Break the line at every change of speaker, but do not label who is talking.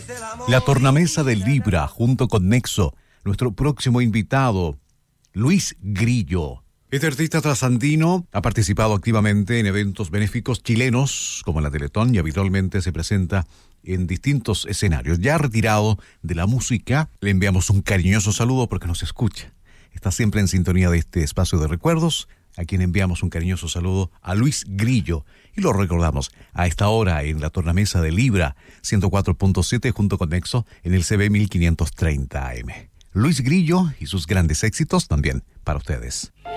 La tornamesa de Libra junto con Nexo. Nuestro próximo invitado, Luis Grillo. Este artista trasandino ha participado activamente en eventos benéficos chilenos como la Teletón y habitualmente se presenta en distintos escenarios. Ya retirado de la música, le enviamos un cariñoso saludo porque nos escucha. Está siempre en sintonía de este espacio de recuerdos, a quien enviamos un cariñoso saludo a Luis Grillo. Y lo recordamos a esta hora en la tornamesa de Libra 104.7 junto con Nexo en el CB 1530 AM. Luis Grillo y sus grandes éxitos también para ustedes.